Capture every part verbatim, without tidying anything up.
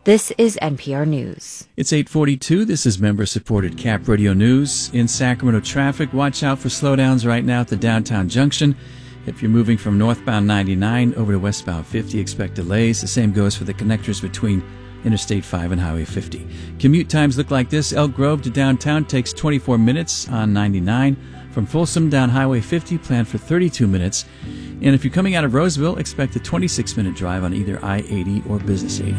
This is N P R News. It's eight forty-two. This is member-supported Cap Radio News. In Sacramento traffic, watch out for slowdowns right now at the downtown junction. If you're moving from northbound ninety-nine over to westbound fifty, expect delays. The same goes for the connectors between Interstate five and Highway fifty. Commute times look like this. Elk Grove to downtown takes twenty-four minutes on ninety-nine. From Folsom down Highway fifty, planned for thirty-two minutes. And if you're coming out of Roseville, expect a twenty-six minute drive on either I eighty or Business eighty.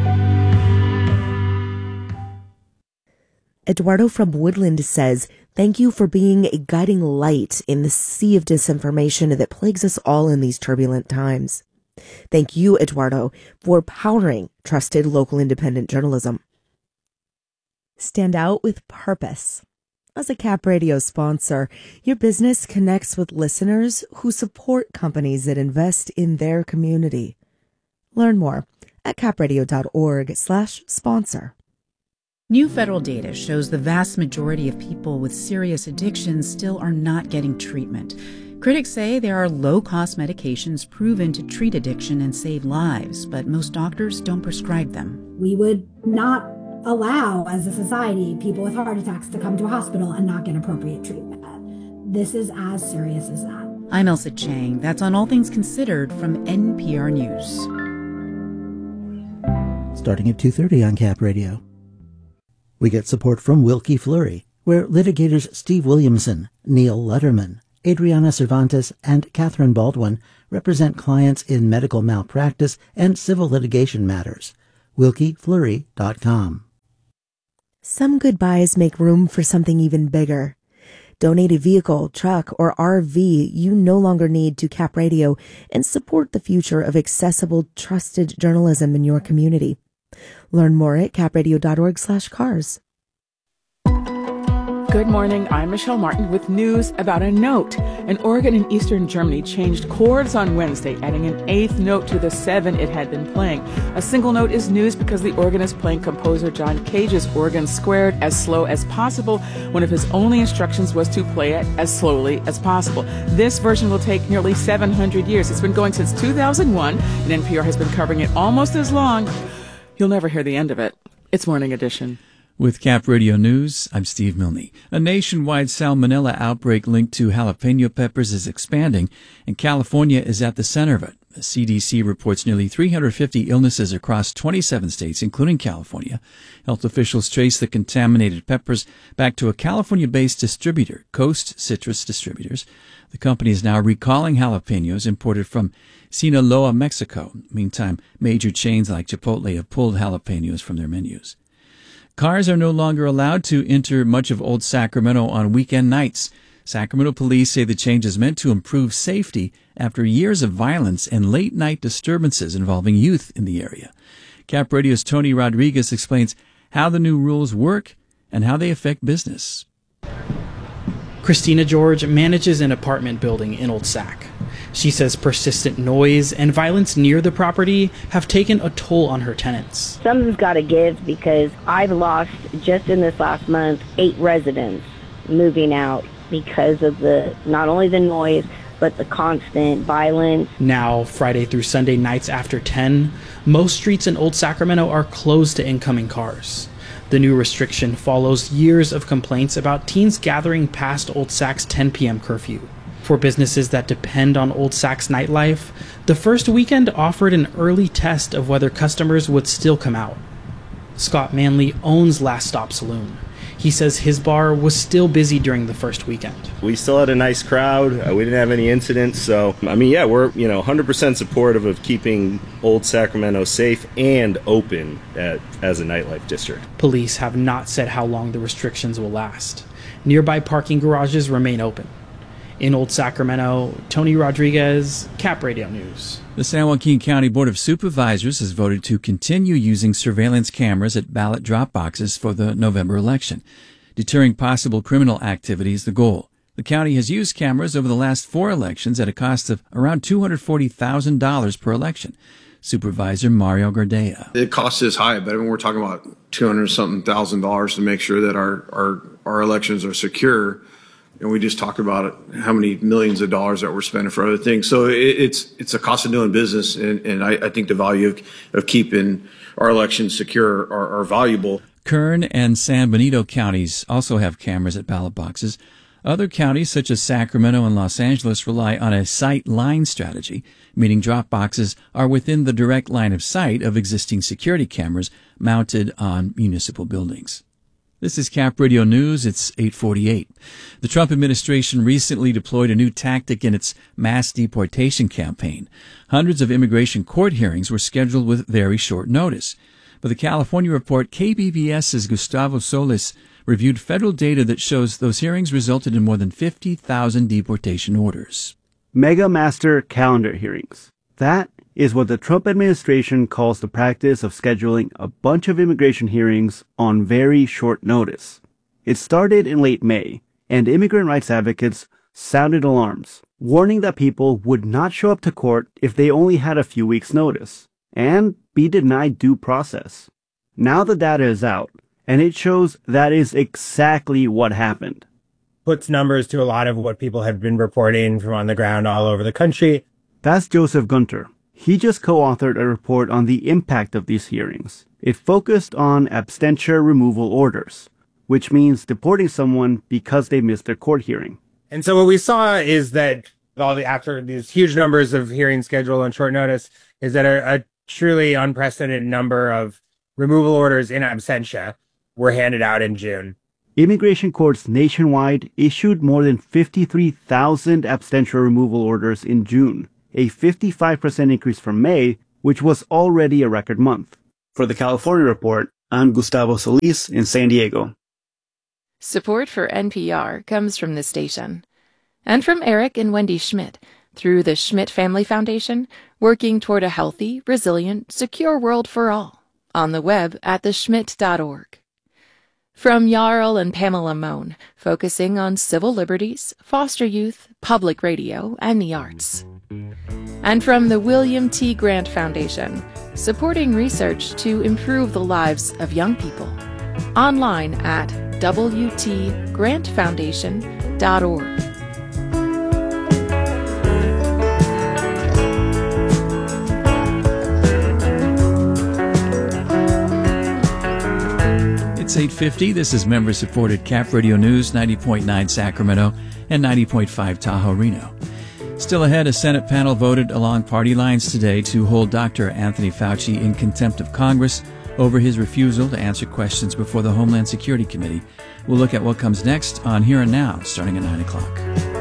Eduardo from Woodland says, "Thank you for being a guiding light in the sea of disinformation that plagues us all in these turbulent times." Thank you, Eduardo, for powering trusted local independent journalism. Stand out with purpose. As a Cap Radio sponsor, your business connects with listeners who support companies that invest in their community. Learn more at capradio.org slash sponsor. New federal data shows the vast majority of people with serious addictions still are not getting treatment. Critics say there are low-cost medications proven to treat addiction and save lives, but most doctors don't prescribe them. We would not allow, as a society, people with heart attacks to come to a hospital and not get appropriate treatment. This is as serious as that. I'm Elsa Chang. That's on All Things Considered from N P R News. Starting at two thirty on Cap Radio. We get support from Wilkie Fleury, where litigators Steve Williamson, Neil Letterman, Adriana Cervantes, and Catherine Baldwin represent clients in medical malpractice and civil litigation matters. wilkie fleury dot com. Some goodbyes make room for something even bigger. Donate a vehicle, truck, or R V you no longer need to Cap Radio and support the future of accessible, trusted journalism in your community. Learn more at capradio.org slash cars. Good morning, I'm Michelle Martin with news about a note. An organ in eastern Germany changed chords on Wednesday, adding an eighth note to the seven it had been playing. A single note is news because the organist playing composer John Cage's organ squared as slow as possible. One of his only instructions was to play it as slowly as possible. This version will take nearly seven hundred years. It's been going since two thousand one, and N P R has been covering it almost as long. You'll never hear the end of it. It's Morning Edition. With Cap Radio News, I'm Steve Milne. A nationwide salmonella outbreak linked to jalapeno peppers is expanding, and California is at the center of it. The C D C reports nearly three hundred fifty illnesses across twenty-seven states, including California. Health officials trace the contaminated peppers back to a California-based distributor, Coast Citrus Distributors. The company is now recalling jalapenos imported from Sinaloa, Mexico. Meantime, major chains like Chipotle have pulled jalapenos from their menus. Cars are no longer allowed to enter much of Old Sacramento on weekend nights. Sacramento police say the change is meant to improve safety after years of violence and late-night disturbances involving youth in the area. Cap Radio's Tony Rodriguez explains how the new rules work and how they affect business. Christina George manages an apartment building in Old Sac. She says persistent noise and violence near the property have taken a toll on her tenants. Something's got to give because I've lost, just in this last month, eight residents moving out because of the not only the noise, but the constant violence. Now, Friday through Sunday nights after ten, most streets in Old Sacramento are closed to incoming cars. The new restriction follows years of complaints about teens gathering past Old Sac's ten p.m. curfew. For businesses that depend on Old Sac's nightlife, the first weekend offered an early test of whether customers would still come out. Scott Manley owns Last Stop Saloon. He says his bar was still busy during the first weekend. We still had a nice crowd. Uh, we didn't have any incidents. So, I mean, yeah, we're, you know, one hundred percent supportive of keeping Old Sacramento safe and open at, as a nightlife district. Police have not said how long the restrictions will last. Nearby parking garages remain open. In Old Sacramento, Tony Rodriguez, Cap Radio News. The San Joaquin County Board of Supervisors has voted to continue using surveillance cameras at ballot drop boxes for the November election. Deterring possible criminal activity is the goal. The county has used cameras over the last four elections at a cost of around two hundred forty thousand dollars per election. Supervisor Mario Gardea. The cost is high, but I mean, we're talking about two hundred something thousand dollars to make sure that our, our, our elections are secure. And we just talked about it, how many millions of dollars that we're spending for other things. So it, it's it's a cost of doing business, and, and I, I think the value of, of keeping our elections secure are, are valuable. Kern and San Benito counties also have cameras at ballot boxes. Other counties, such as Sacramento and Los Angeles, rely on a sight line strategy, meaning drop boxes are within the direct line of sight of existing security cameras mounted on municipal buildings. This is Cap Radio News. It's eight forty-eight. The Trump administration recently deployed a new tactic in its mass deportation campaign. Hundreds of immigration court hearings were scheduled with very short notice. For the California Report, KBBS's Gustavo Solis reviewed federal data that shows those hearings resulted in more than fifty thousand deportation orders. Mega master calendar hearings. That is what the Trump administration calls the practice of scheduling a bunch of immigration hearings on very short notice. It started in late May, and immigrant rights advocates sounded alarms, warning that people would not show up to court if they only had a few weeks' notice, and be denied due process. Now the data is out, and it shows that is exactly what happened. Puts numbers to a lot of what people have been reporting from on the ground all over the country. That's Joseph Gunter. He just co-authored a report on the impact of these hearings. It focused on absentia removal orders, which means deporting someone because they missed their court hearing. And so what we saw is that all the, after these huge numbers of hearings scheduled on short notice, is that a, a truly unprecedented number of removal orders in absentia were handed out in June. Immigration courts nationwide issued more than fifty-three thousand absentia removal orders in June, a fifty-five percent increase from May, which was already a record month. For the California Report, I'm Gustavo Solis in San Diego. Support for N P R comes from this station and from Eric and Wendy Schmidt through the Schmidt Family Foundation, working toward a healthy, resilient, secure world for all. On the web at the schmidt dot org. From Jarl and Pamela Mohn, focusing on civil liberties, foster youth, public radio, and the arts. And from the William T. Grant Foundation, supporting research to improve the lives of young people. Online at w t grant foundation dot org. It's eight fifty. This is member-supported Cap Radio News, ninety point nine Sacramento and ninety point five Tahoe Reno. Still ahead, a Senate panel voted along party lines today to hold Doctor Anthony Fauci in contempt of Congress over his refusal to answer questions before the Homeland Security Committee. We'll look at what comes next on Here and Now, starting at nine o'clock.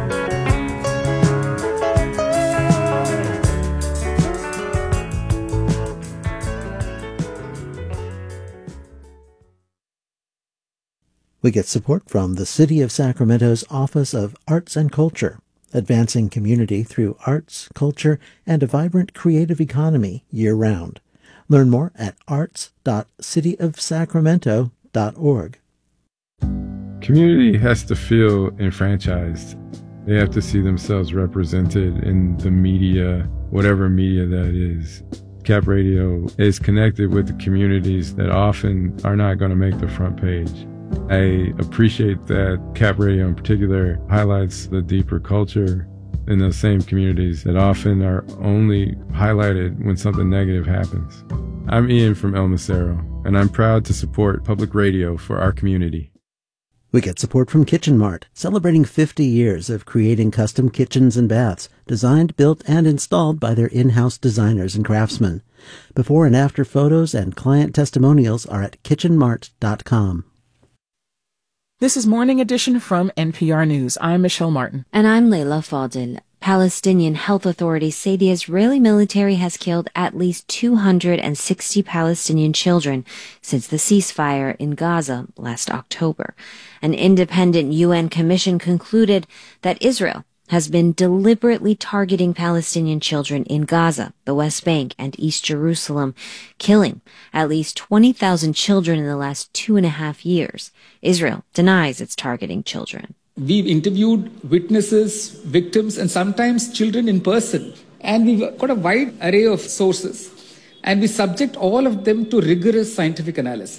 We get support from the City of Sacramento's Office of Arts and Culture, advancing community through arts, culture, and a vibrant creative economy year-round. Learn more at arts dot city of sacramento dot org. Community has to feel enfranchised. They have to see themselves represented in the media, whatever media that is. Cap Radio is connected with the communities that often are not going to make the front page. I appreciate that Cap Radio in particular highlights the deeper culture in those same communities that often are only highlighted when something negative happens. I'm Ian from El Macero, and I'm proud to support public radio for our community. We get support from Kitchen Mart, celebrating fifty years of creating custom kitchens and baths, designed, built, and installed by their in-house designers and craftsmen. Before and after photos and client testimonials are at kitchen mart dot com. This is Morning Edition from N P R News. I'm Michelle Martin. And I'm Leila Fadel. Palestinian health authorities say the Israeli military has killed at least two hundred sixty Palestinian children since the ceasefire in Gaza last October. An independent U N commission concluded that Israel has been deliberately targeting Palestinian children in Gaza, the West Bank, and East Jerusalem, killing at least twenty thousand children in the last two and a half years. Israel denies it's targeting children. We've interviewed witnesses, victims, and sometimes children in person. And we've got a wide array of sources. And we subject all of them to rigorous scientific analysis.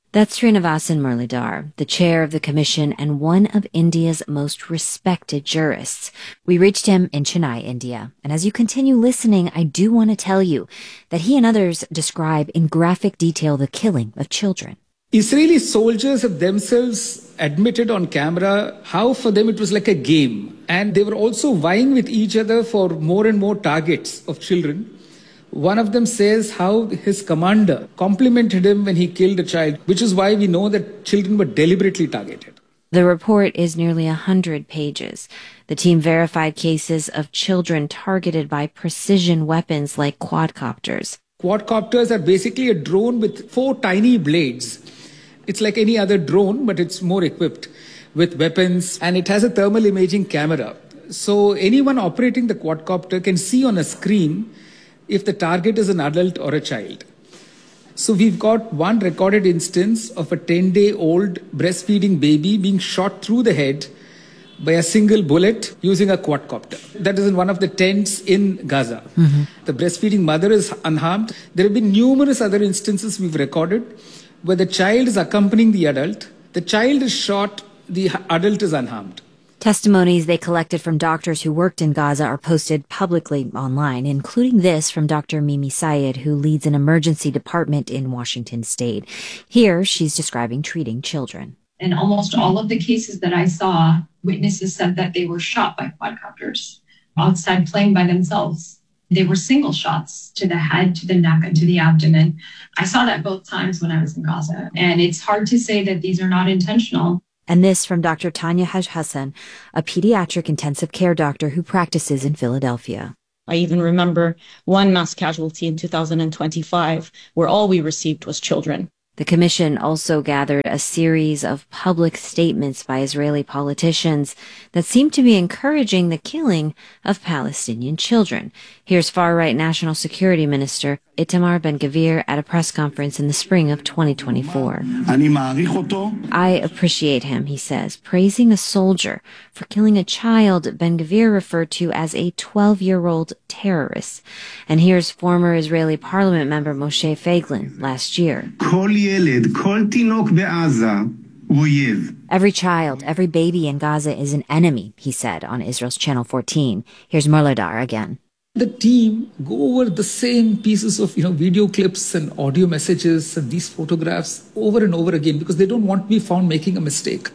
That's Srinivasan Muralidhar, the chair of the commission and one of India's most respected jurists. We reached him in Chennai, India. And as you continue listening, I do want to tell you that he and others describe in graphic detail the killing of children. Israeli soldiers have themselves admitted on camera how for them it was like a game. And they were also vying with each other for more and more targets of children. One of them says how his commander complimented him when he killed a child, which is why we know that children were deliberately targeted. The report is nearly one hundred pages. The team verified cases of children targeted by precision weapons like quadcopters. Quadcopters are basically a drone with four tiny blades. It's like any other drone, but it's more equipped with weapons, and it has a thermal imaging camera. So anyone operating the quadcopter can see on a screen if the target is an adult or a child. So we've got one recorded instance of a ten-day-old breastfeeding baby being shot through the head by a single bullet using a quadcopter. That is in one of the tents in Gaza. Mm-hmm. The breastfeeding mother is unharmed. There have been numerous other instances we've recorded where the child is accompanying the adult. The child is shot, the adult is unharmed. Testimonies they collected from doctors who worked in Gaza are posted publicly online, including this from Doctor Mimi Sayed, who leads an emergency department in Washington state. Here, she's describing treating children. In almost all of the cases that I saw, witnesses said that they were shot by quadcopters outside playing by themselves. They were single shots to the head, to the neck, and to the abdomen. I saw that both times when I was in Gaza. And it's hard to say that these are not intentional. And this from Doctor Tanya Haj Hassan, a pediatric intensive care doctor who practices in Philadelphia. I even remember one mass casualty in two thousand twenty-five where all we received was children. The commission also gathered a series of public statements by Israeli politicians that seem to be encouraging the killing of Palestinian children. Here's far-right National Security Minister Itamar Ben-Gvir at a press conference in the spring of twenty twenty-four. I appreciate him, he says, praising a soldier for killing a child Ben-Gvir referred to as a twelve-year-old terrorist. And here's former Israeli parliament member Moshe Feiglin last year. Every child, every baby in Gaza is an enemy, he said on Israel's Channel fourteen. Here's Muralidhar again. The team go over the same pieces of, you know, video clips and audio messages and these photographs over and over again because they don't want to be found making a mistake.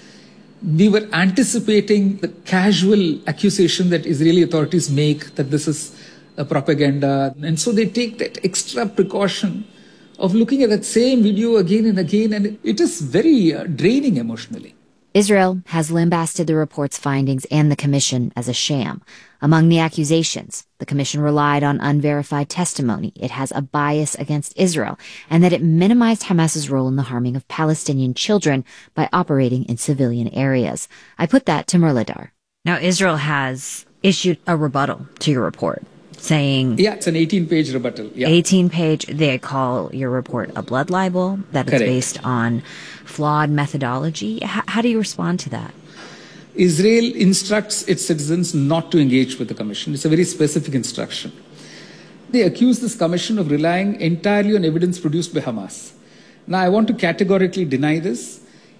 We were anticipating the casual accusation that Israeli authorities make that this is a propaganda. And so they take that extra precaution of looking at that same video again and again, and it is very uh, draining emotionally. Israel has lambasted the report's findings and the commission as a sham. Among the accusations, the commission relied on unverified testimony. It has a bias against Israel, and that it minimized Hamas's role in the harming of Palestinian children by operating in civilian areas. I put that to Muralidhar. Now, Israel has issued a rebuttal to your report, saying... Yeah, it's an eighteen-page rebuttal. Yeah. eighteen-page, they call your report a blood libel, that it's Correct. based on flawed methodology. H- how do you respond to that? Israel instructs its citizens not to engage with the commission. It's a very specific instruction. They accuse this commission of relying entirely on evidence produced by Hamas. Now, I want to categorically deny this.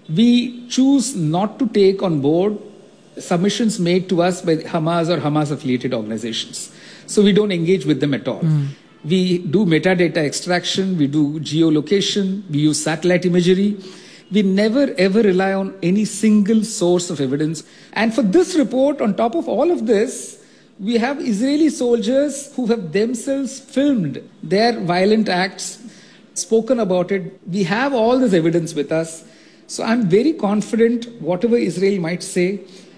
We choose not to take on board submissions made to us by Hamas or Hamas-affiliated organizations. So we don't engage with them at all. Mm. We do metadata extraction, we do geolocation, we use satellite imagery. We never ever rely on any single source of evidence. And for this report, on top of all of this, we have Israeli soldiers who have themselves filmed their violent acts, spoken about it. We have all this evidence with us. So I'm very confident, whatever Israel might say,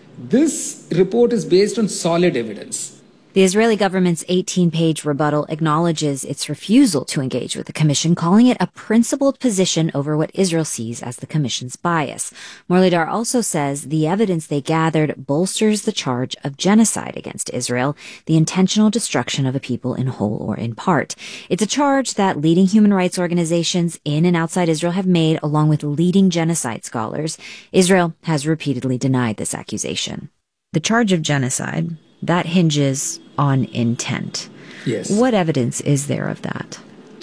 this report is based on solid evidence. The Israeli government's eighteen-page rebuttal acknowledges its refusal to engage with the commission, calling it a principled position over what Israel sees as the commission's bias. Muralidhar also says the evidence they gathered bolsters the charge of genocide against Israel, the intentional destruction of a people in whole or in part. It's a charge that leading human rights organizations in and outside Israel have made, along with leading genocide scholars. Israel has repeatedly denied this accusation. The charge of genocide, that hinges on intent. Yes. What evidence is there of that?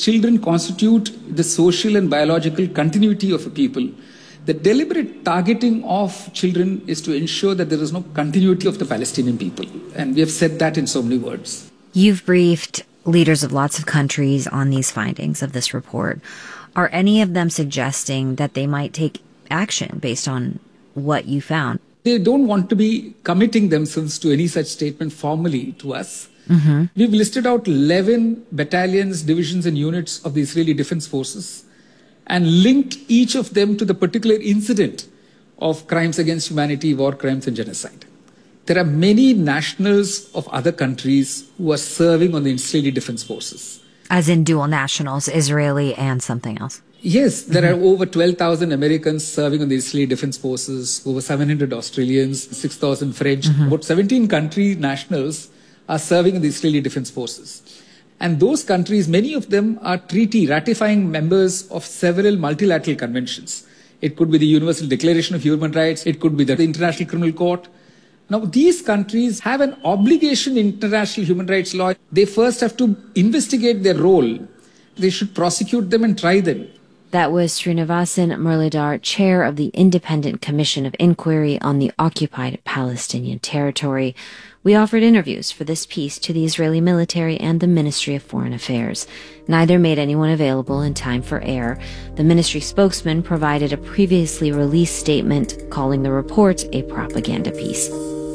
children constitute the social and biological continuity of a people. The deliberate targeting of children is to ensure that there is no continuity of the Palestinian people. And we have said that in so many words. You've briefed leaders of lots of countries on these findings of this report. Are any of them suggesting that they might take action based on what you found? They don't want to be committing themselves to any such statement formally to us. Mm-hmm. We've listed out eleven battalions, divisions, and units of the Israeli Defense Forces and linked each of them to the particular incident of crimes against humanity, war crimes, and genocide. There are many nationals of other countries who are serving on the Israeli Defense Forces. As in dual nationals, Israeli and something else? Yes, there mm-hmm. are over twelve thousand Americans serving on the Israeli Defense Forces, over seven hundred Australians, six thousand French, mm-hmm. about seventeen country nationals are serving in the Israeli Defense Forces. And those countries, many of them are treaty ratifying members of several multilateral conventions. It could be the Universal Declaration of Human Rights. It could be the International Criminal Court. Now, these countries have an obligation in international human rights law. They first have to investigate their role. They should prosecute them and try them. That was Srinivasan Muralidhar, chair of the Independent Commission of Inquiry on the Occupied Palestinian Territory. We offered interviews for this piece to the Israeli military and the Ministry of Foreign Affairs. Neither made anyone available in time for air. The ministry spokesman provided a previously released statement calling the report a propaganda piece.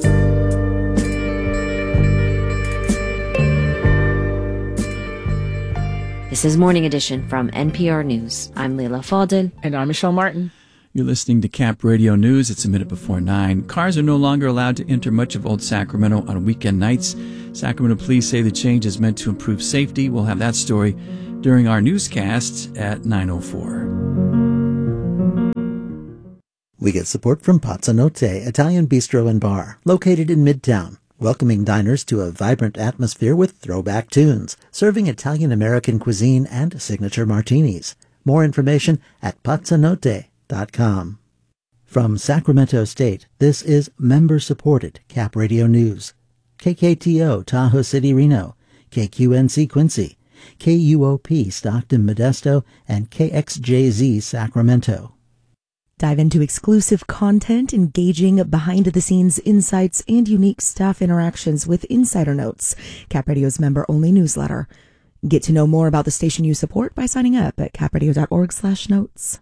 This is Morning Edition from N P R News. I'm Leila Fadel. And I'm Michelle Martin. You're listening to Cap Radio News. It's a minute before nine. Cars are no longer allowed to enter much of Old Sacramento on weekend nights. Sacramento police say the change is meant to improve safety. We'll have that story during our newscast at nine oh four. We get support from Pazzanotte, Italian Bistro and Bar, located in Midtown, welcoming diners to a vibrant atmosphere with throwback tunes, serving Italian-American cuisine and signature martinis. More information at Pazzanotte dot com. From Sacramento State, this is member-supported Cap Radio News. K K T O Tahoe City, Reno, K Q N C Quincy, K U O P Stockton, Modesto, and K X J Z Sacramento. Dive into exclusive content, engaging behind-the-scenes insights, and unique staff interactions with Insider Notes, Cap Radio's member-only newsletter. Get to know more about the station you support by signing up at capradio.org slash notes.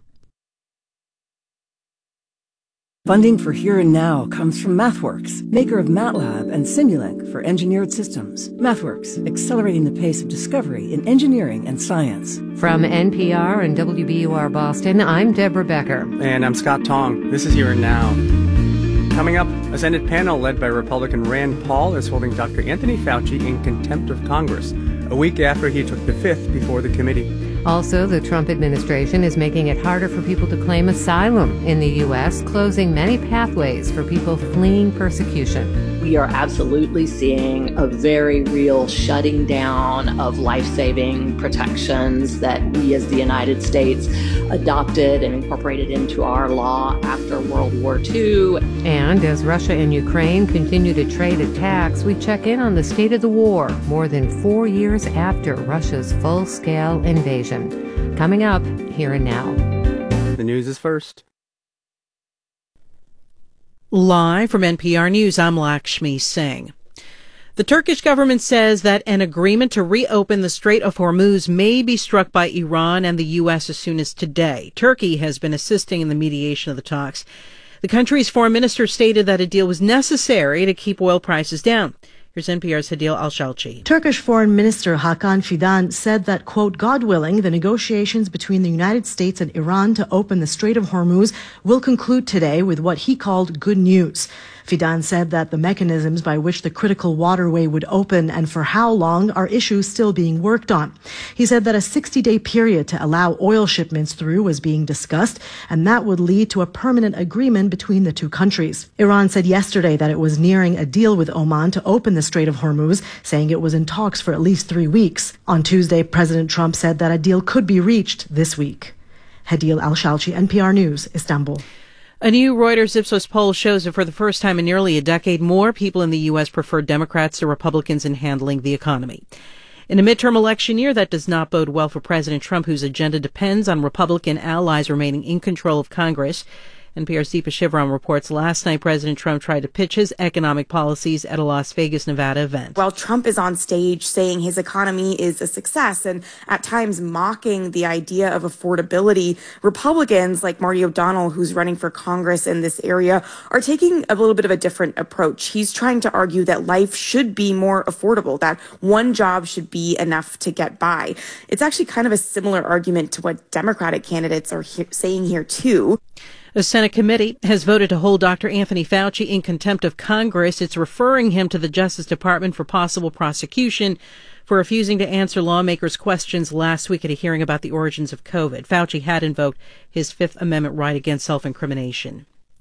Funding for Here and Now comes from MathWorks, maker of MATLAB and Simulink for engineered systems. MathWorks, accelerating the pace of discovery in engineering and science. From N P R and W B U R Boston, I'm Deborah Becker. And I'm Scott Tong. This is Here and Now. Coming up, a Senate panel led by Republican Rand Paul is holding Doctor Anthony Fauci in contempt of Congress, a week after he took the fifth before the committee. Also, the Trump administration is making it harder for people to claim asylum in the U S, closing many pathways for people fleeing persecution. We are absolutely seeing a very real shutting down of life-saving protections that we as the United States adopted and incorporated into our law after World War Two. And as Russia and Ukraine continue to trade attacks, we check in on the state of the war more than four years after Russia's full-scale invasion. Coming up, Here and Now. The news is first. Live from N P R News, I'm Lakshmi Singh. The Turkish government says that an agreement to reopen the Strait of Hormuz may be struck by Iran and the U S as soon as today. Turkey has been assisting in the mediation of the talks. The country's foreign minister stated that a deal was necessary to keep oil prices down. Here's N P R's Hadil Al-Shalchi. Turkish Foreign Minister Hakan Fidan said that, quote, God willing, the negotiations between the United States and Iran to open the Strait of Hormuz will conclude today with what he called good news. Fidan said that the mechanisms by which the critical waterway would open and for how long are issues still being worked on. He said that a sixty-day period to allow oil shipments through was being discussed, and that would lead to a permanent agreement between the two countries. Iran said yesterday that it was nearing a deal with Oman to open the Strait of Hormuz, saying it was in talks for at least three weeks. On Tuesday, President Trump said that a deal could be reached this week. Hadil Al-Shalchi, N P R News, Istanbul. A new Reuters Ipsos poll shows that for the first time in nearly a decade, more people in the U S prefer Democrats to Republicans in handling the economy. In a midterm election year, that does not bode well for President Trump, whose agenda depends on Republican allies remaining in control of Congress. N P R's Deepa Shivaram reports last night President Trump tried to pitch his economic policies at a Las Vegas, Nevada event. While Trump is on stage saying his economy is a success and at times mocking the idea of affordability, Republicans like Marty O'Donnell, who's running for Congress in this area, are taking a little bit of a different approach. He's trying to argue that life should be more affordable, that one job should be enough to get by. It's actually kind of a similar argument to what Democratic candidates are he- saying here, too. A Senate committee has voted to hold Doctor Anthony Fauci in contempt of Congress. It's referring him to the Justice Department for possible prosecution for refusing to answer lawmakers' questions last week at a hearing about the origins of COVID. Fauci had invoked his Fifth Amendment right against self-incrimination.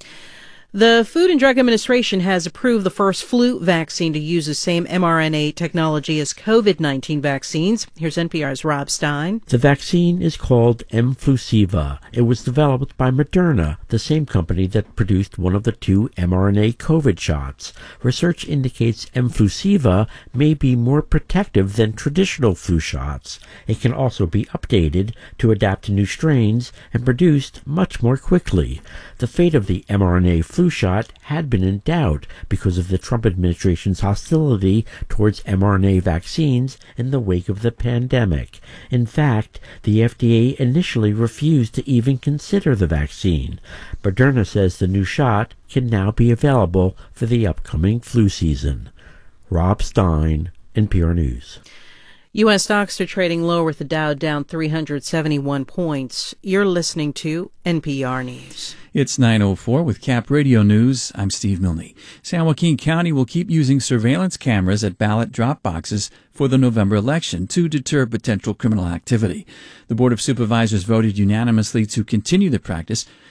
The Food and Drug Administration has approved the first flu vaccine to use the same mRNA technology as COVID nineteen vaccines. Here's N P R's Rob Stein. The vaccine is called Mflusiva. It was developed by Moderna, the same company that produced one of the two mRNA COVID shots. Research indicates Mflusiva may be more protective than traditional flu shots. It can also be updated to adapt to new strains and produced much more quickly. The fate of the mRNA flu shot had been in doubt because of the Trump administration's hostility towards mRNA vaccines in the wake of the pandemic. In fact, the F D A initially refused to even consider the vaccine. Moderna says the new shot can now be available for the upcoming flu season. Rob Stein, N P R News. U S stocks are trading lower with the Dow down three hundred seventy-one points. You're listening to N P R News. It's nine oh four with Cap Radio News. I'm Steve Milne. San Joaquin County will keep using surveillance cameras at ballot drop boxes for the November election to deter potential criminal activity. The Board of Supervisors voted unanimously to continue the practice